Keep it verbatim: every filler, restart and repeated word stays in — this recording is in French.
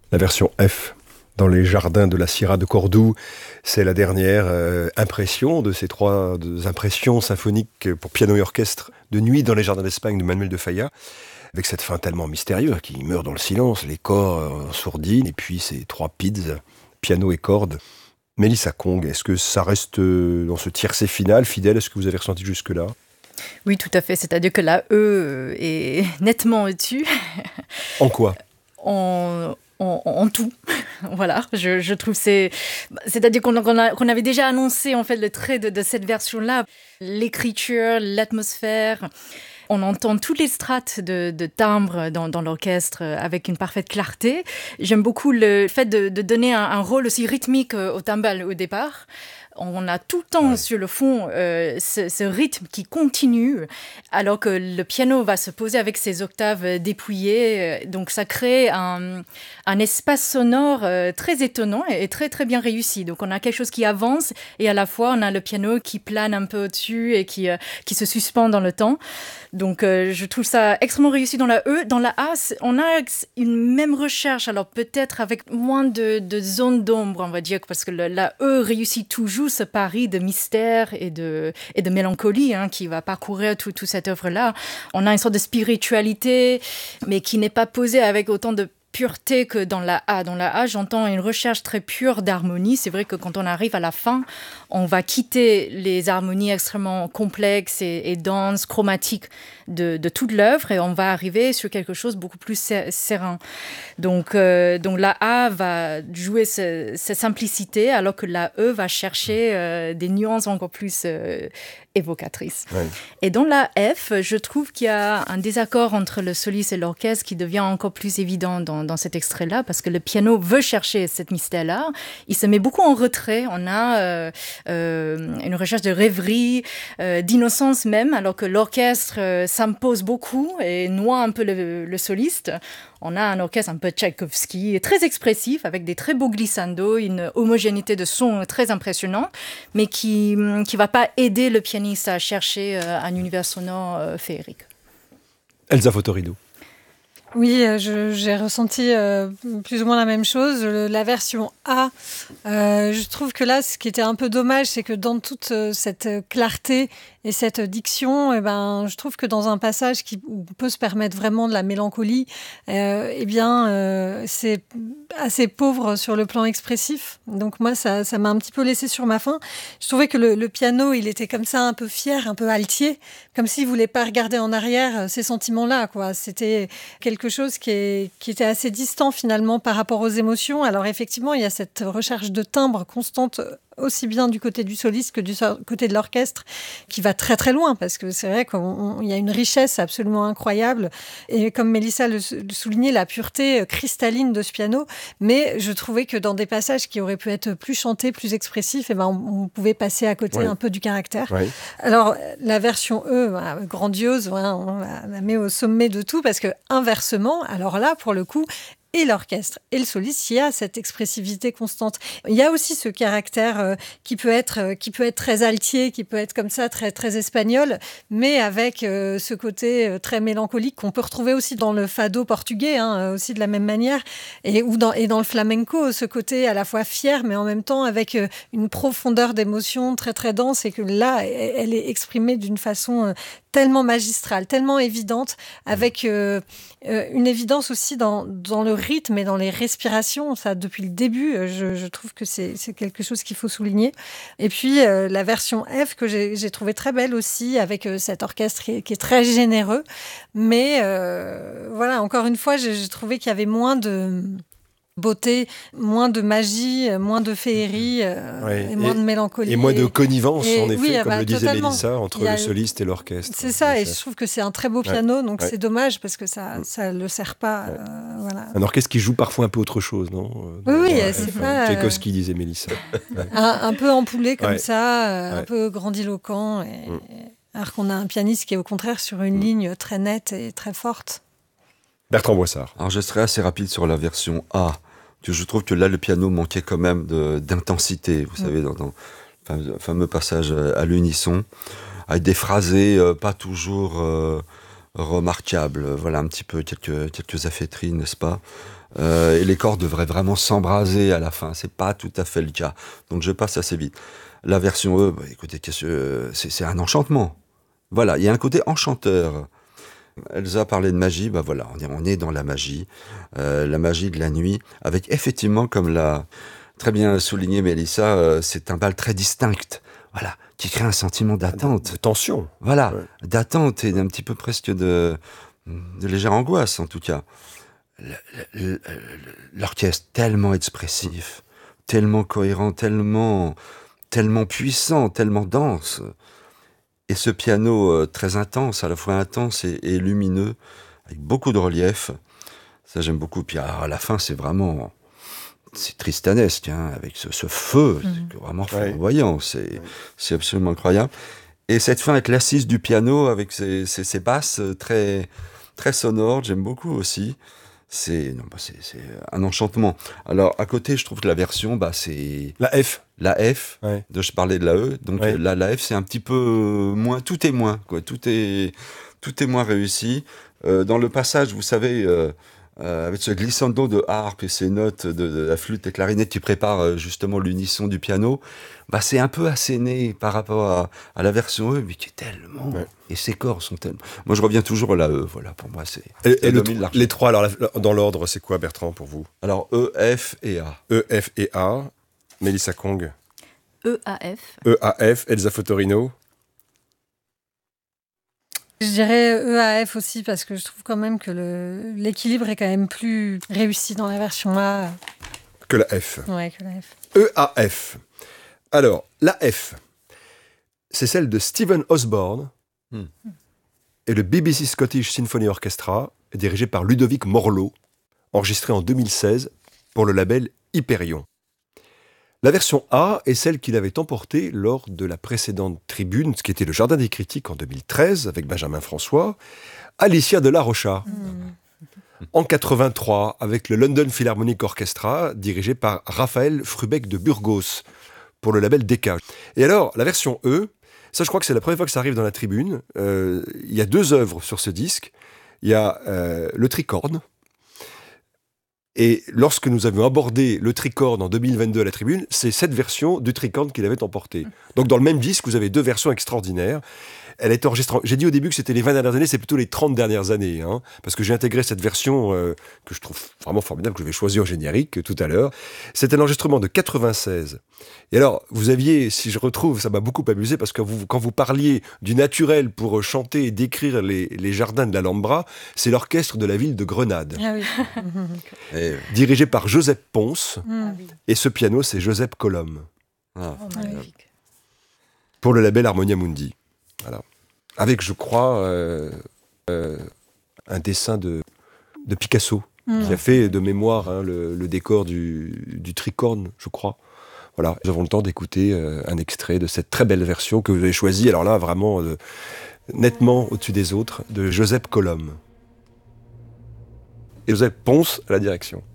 La version F, dans les jardins de la Sierra de Cordoue, c'est la dernière euh, impression de ces trois de, impressions symphoniques pour piano et orchestre de Nuit dans les jardins d'Espagne de Manuel de Falla, avec cette fin tellement mystérieuse qui meurt dans le silence, les corps en sourdine, et puis ces trois pids, piano et cordes. Mélissa Kong, est-ce que ça reste dans ce tiercé final fidèle à ce que vous avez ressenti jusque-là ? Oui, tout à fait. C'est-à-dire que la E est nettement au-dessus. En quoi ? En... En, en tout, voilà, je, je trouve c'est, c'est-à-dire qu'on, qu'on, a, qu'on avait déjà annoncé en fait le trait de, de cette version-là, l'écriture, l'atmosphère. On entend toutes les strates de, de timbre dans, dans l'orchestre avec une parfaite clarté. J'aime beaucoup le fait de, de donner un, un rôle aussi rythmique au timbal au départ. On a tout le temps ouais. sur le fond euh, ce, ce rythme qui continue, alors que le piano va se poser avec ses octaves dépouillées. Donc ça crée un, un espace sonore euh, très étonnant et, et très très bien réussi. Donc on a quelque chose qui avance et à la fois on a le piano qui plane un peu au-dessus et qui, euh, qui se suspend dans le temps. Donc euh, je trouve ça extrêmement réussi dans la E. Dans la A, on a une même recherche, alors peut-être avec moins de, de zones d'ombre, on va dire, parce que le, la E réussit toujours ce pari de mystère et de, et de mélancolie hein, qui va parcourir toute tout cette œuvre-là. On a une sorte de spiritualité, mais qui n'est pas posée avec autant de pureté que dans la A. Dans la A, j'entends une recherche très pure d'harmonie. C'est vrai que quand on arrive à la fin, on va quitter les harmonies extrêmement complexes et, et denses, chromatiques de, de toute l'œuvre et on va arriver sur quelque chose beaucoup plus serein. Donc, euh, donc la A va jouer cette ce simplicité alors que la E va chercher euh, des nuances encore plus euh, évocatrices. Ouais. Et dans la F, je trouve qu'il y a un désaccord entre le soliste et l'orchestre qui devient encore plus évident dans, dans cet extrait-là parce que le piano veut chercher cette mystère-là. Il se met beaucoup en retrait. On a euh, euh, une recherche de rêverie, euh, d'innocence même, alors que l'orchestre euh, s'impose beaucoup et noie un peu le, le soliste. On a un orchestre un peu Tchaïkovski, très expressif, avec des très beaux glissandos, une homogénéité de son très impressionnante, mais qui ne va pas aider le pianiste à chercher euh, un univers sonore euh, féerique. Elsa Fotorido. Oui, je, j'ai ressenti euh, plus ou moins la même chose. Le, la version A, euh, je trouve que là, ce qui était un peu dommage, c'est que dans toute euh, cette clarté et cette diction, eh ben, je trouve que dans un passage qui peut se permettre vraiment de la mélancolie, euh, eh bien, euh, c'est assez pauvre sur le plan expressif. Donc moi, ça, ça m'a un petit peu laissé sur ma faim. Je trouvais que le, le piano, il était comme ça, un peu fier, un peu altier, comme s'il voulait pas regarder en arrière ces sentiments-là, quoi. C'était quelque chose qui, est, qui était assez distant finalement par rapport aux émotions. Alors effectivement, il y a cette recherche de timbre constante aussi bien du côté du soliste que du côté de l'orchestre, qui va très très loin, parce que c'est vrai qu'il y a une richesse absolument incroyable, et comme Mélissa le, le soulignait, la pureté cristalline de ce piano, mais je trouvais que dans des passages qui auraient pu être plus chantés, plus expressifs, eh ben on, on pouvait passer à côté oui. un peu du caractère. Oui. Alors, la version E, bah, grandiose, hein, on la, la met au sommet de tout, parce que inversement, alors là, pour le coup, et l'orchestre et le soliste, il y a cette expressivité constante. Il y a aussi ce caractère euh, qui peut être euh, qui peut être très altier, qui peut être comme ça très très espagnol, mais avec euh, ce côté euh, très mélancolique qu'on peut retrouver aussi dans le fado portugais, hein, aussi de la même manière, et ou dans et dans le flamenco, ce côté à la fois fier, mais en même temps avec euh, une profondeur d'émotion très très dense, et que là, elle est exprimée d'une façon euh, tellement magistrale, tellement évidente, avec euh, euh, une évidence aussi dans, dans le rythme et dans les respirations. Ça, depuis le début, je, je trouve que c'est, c'est quelque chose qu'il faut souligner. Et puis, euh, la version F, que j'ai, j'ai trouvé très belle aussi, avec euh, cet orchestre qui est, qui est très généreux. Mais euh, voilà, encore une fois, j'ai, j'ai trouvé qu'il y avait moins de beauté, moins de magie, moins de féerie, euh, ouais, et moins et, de mélancolie. Et moins de connivence, et, en effet, oui, comme bah, le disait totalement. Mélissa, entre a, le soliste et l'orchestre. C'est ça, et je trouve que c'est un très beau piano, ouais, donc ouais. c'est dommage, parce que ça ne le sert pas. Ouais. Euh, voilà. Un orchestre qui joue parfois un peu autre chose, non ? Oui, oui, ouais, c'est enfin, pas... Tchaïkovski, disait Mélissa. Ouais. Un, un peu ampoulé comme ouais. ça, euh, ouais. un peu grandiloquent, et, mm. alors qu'on a un pianiste qui est au contraire sur une mm. ligne très nette et très forte. Bertrand Boissard. Alors je serai assez rapide sur la version A. Je trouve que là, le piano manquait quand même de, d'intensité, vous mmh. savez, dans, dans le fameux passage à l'unisson, avec des phrasés euh, pas toujours euh, remarquable. Voilà un petit peu quelques, quelques affaîtries, n'est-ce pas? Euh, et les cordes devraient vraiment s'embraser à la fin. C'est pas tout à fait le cas. Donc je passe assez vite. La version E, bah, écoutez, qu'est-ce que, c'est, c'est un enchantement. Voilà, il y a un côté enchanteur. Elsa parlait de magie, bah voilà, on est, on est dans la magie, euh, la magie de la nuit, avec effectivement, comme l'a très bien souligné Mélissa, euh, c'est un bal très distinct, voilà, qui crée un sentiment d'attente. De tension. Voilà, Ouais. d'attente et d'un petit peu presque de, de légère angoisse, en tout cas. L'orchestre tellement expressif, tellement cohérent, tellement, tellement puissant, tellement dense. Et ce piano euh, très intense, à la fois intense et, et lumineux, avec beaucoup de relief. Ça, j'aime beaucoup. Puis à la fin, c'est vraiment... C'est tristanesque, hein, avec ce, ce feu, Mhm. c'est vraiment Ouais. flamboyant. C'est, Ouais. c'est absolument incroyable. Et cette fin avec l'assise du piano, avec ses, ses, ses basses très, très sonores, j'aime beaucoup aussi. C'est, non, bah, c'est, c'est un enchantement. Alors, à côté, je trouve que la version, bah, c'est... La F. La F, Ouais. de, je parlais de la E, donc Ouais. là, la F, c'est un petit peu moins, tout est moins, quoi, tout est, tout est moins réussi. Euh, dans le passage, vous savez, euh, euh, avec ce glissando de harpe et ces notes de, de la flûte et clarinette qui préparent euh, justement l'unisson du piano, bah, c'est un peu asséné par rapport à, à la version E, mais qui est tellement... Ouais. Et ces corps sont tellement... Moi, je reviens toujours à la E, voilà, pour moi, c'est... Et, ça et le domine tro- l'arche. les trois, alors, la- dans l'ordre, c'est quoi, Bertrand, pour vous? Alors, E, F et A. E, F et A. Mélissa Kong. E A F. E, A, F. Elsa Fotorino. Je dirais E A F aussi parce que je trouve quand même que le, l'équilibre est quand même plus réussi dans la version A Que la F. ouais, que la F. E, A, F. Alors, la F, c'est celle de Stephen Osborne Hmm. et le B B C Scottish Symphony Orchestra, dirigé par Ludovic Morlot, enregistré en deux mille seize pour le label Hyperion. La version A est celle qu'il avait emportée lors de la précédente tribune, ce qui était le Jardin des Critiques en deux mille treize, avec Benjamin François, Alicia de la Rocha. En quatre-vingt-trois, avec le London Philharmonic Orchestra, dirigé par Raphaël Frubeck de Burgos, pour le label Decca. Et alors, la version E, ça je crois que c'est la première fois que ça arrive dans la tribune. Euh, il y a deux œuvres sur ce disque. Il y a euh, le tricorne. Et lorsque nous avions abordé le tricorne en deux mille vingt-deux à la tribune, c'est cette version du tricorne qu'il avait emporté. Donc dans le même disque, vous avez deux versions extraordinaires. Elle a été enregistrée. J'ai dit au début que c'était les vingt dernières années, c'est plutôt les trente dernières années, hein, parce que j'ai intégré cette version euh, que je trouve vraiment formidable, que je vais choisir au générique euh, tout à l'heure. C'était l'enregistrement de quatre-vingt-seize. Et alors, vous aviez, si je retrouve, ça m'a beaucoup amusé, parce que vous, quand vous parliez du naturel pour chanter et décrire les, les jardins de l'Alhambra, c'est l'orchestre de la ville de Grenade, Ah oui. Et, dirigé par Joseph Pons, Mm. oui. et ce piano, c'est Joseph Colom, ah. Oh, magnifique. pour le label Harmonia Mundi. Voilà. Avec, je crois, euh, euh, un dessin de, de Picasso, Mm. qui a fait de mémoire hein, le, le décor du, du tricorne, je crois. Voilà, nous avons le temps d'écouter euh, un extrait de cette très belle version que vous avez choisie, alors là, vraiment euh, nettement au-dessus des autres, de Joseph Colom. Et Joseph Pons à la direction.